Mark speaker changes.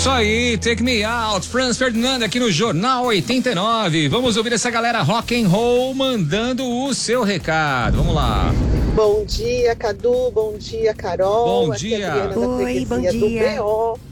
Speaker 1: Isso aí, Take Me Out, Franz Ferdinand aqui no Jornal 89. Vamos ouvir essa galera rock and roll mandando o seu recado. Vamos lá.
Speaker 2: Bom dia, Cadu. Bom dia, Carol.
Speaker 1: Bom
Speaker 2: Aqui
Speaker 1: dia.
Speaker 2: é a Adriana da
Speaker 3: Oi, bom
Speaker 2: freguesia do
Speaker 3: dia.
Speaker 2: BO.